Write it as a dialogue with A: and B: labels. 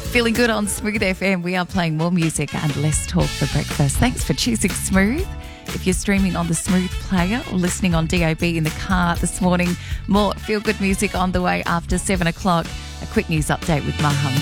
A: Feeling good on Smooth FM. We are playing more music and less talk for breakfast. Thanks for choosing Smooth. If you're streaming on the Smooth player or listening on DAB in the car this morning, more feel-good music on the way after 7 o'clock. A quick news update with Maham.